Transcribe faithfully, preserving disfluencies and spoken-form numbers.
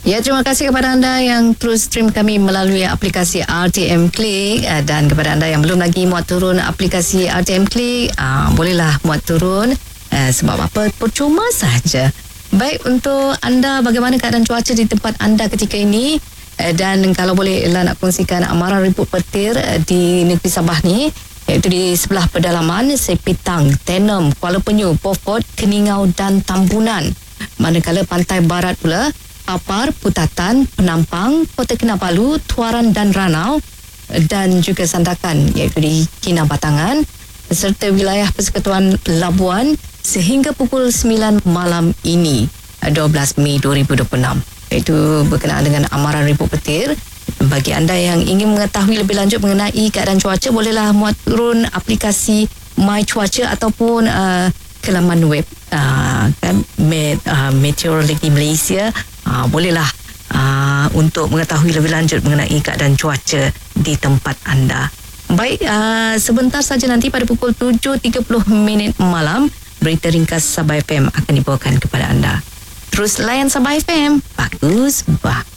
Ya, terima kasih kepada anda yang terus stream kami melalui aplikasi R T M Click, dan kepada anda yang belum lagi muat turun aplikasi R T M Click, uh, bolehlah muat turun. Uh, sebab apa? Percuma saja. Baik, untuk anda, bagaimana keadaan cuaca di tempat anda ketika ini? Uh, dan kalau boleh lah nak kongsikan amaran ribut petir uh, di negeri Sabah ni, iaitu di sebelah pedalaman Sepitang, Tenem, Kuala Penyu, Beaufort, Keningau dan Tambunan. Manakala pantai barat pula Papar, Putatan, Penampang, Kota Kinabalu, Tuaran dan Ranau, dan juga Sandakan iaitu di Kinabatangan, serta wilayah Persekutuan Labuan sehingga pukul sembilan malam ini, dua belas Mei dua ribu dua puluh enam. Iaitu berkenaan dengan amaran ribut petir. Bagi anda yang ingin mengetahui lebih lanjut mengenai keadaan cuaca, bolehlah muat turun aplikasi My Cuaca ataupun uh, ke laman web uh, kan, Met, uh, Meteorologi Malaysia. Uh, bolehlah uh, untuk mengetahui lebih lanjut mengenai keadaan cuaca di tempat anda. Baik, uh, sebentar saja nanti pada pukul tujuh tiga puluh minit malam, berita ringkas Sabah F M akan dibawakan kepada anda. Terus layan Sabah F M. Bagus, bah.